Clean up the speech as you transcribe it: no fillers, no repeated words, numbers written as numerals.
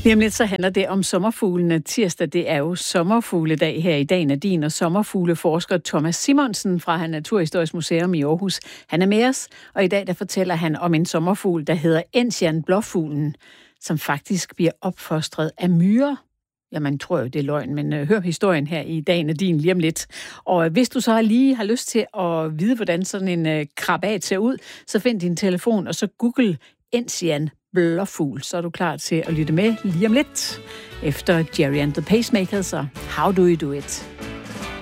Lige om lidt så handler det om sommerfuglene. Tirsdag, det er jo sommerfugledag her i dag, Nadine, og sommerfugleforsker Thomas Simonsen fra Naturhistorisk Museum i Aarhus. Han er med os, og i dag der fortæller han om en sommerfugl, der hedder Enzian blåfuglen, som faktisk bliver opfostret af myrer. Ja, man tror jo, det er løgn, men hør historien her i dag, Nadine, lige om lidt. Og hvis du så lige har lyst til at vide, hvordan sådan en krabat ser ud, så find din telefon, og så google Enzian blåfugl, så er du klar til at lytte med lige om lidt, efter Jerry and the Pacemakers og How Do You Do It?